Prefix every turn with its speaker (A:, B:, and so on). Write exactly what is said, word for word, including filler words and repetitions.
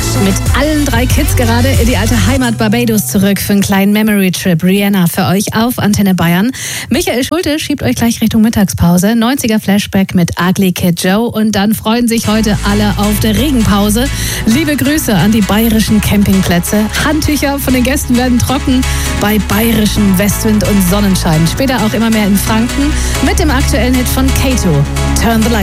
A: Mit allen drei Kids gerade in die alte Heimat Barbados zurück für einen kleinen Memory-Trip. Rihanna für euch auf Antenne Bayern. Michael Schulte schiebt euch gleich Richtung Mittagspause. neunziger-Flashback mit Ugly Kid Joe. Und dann freuen sich heute alle auf der Regenpause. Liebe Grüße an die bayerischen Campingplätze. Handtücher von den Gästen werden trocken bei bayerischem Westwind und Sonnenschein. Später auch immer mehr in Franken mit dem aktuellen Hit von Kato, Turn the Light.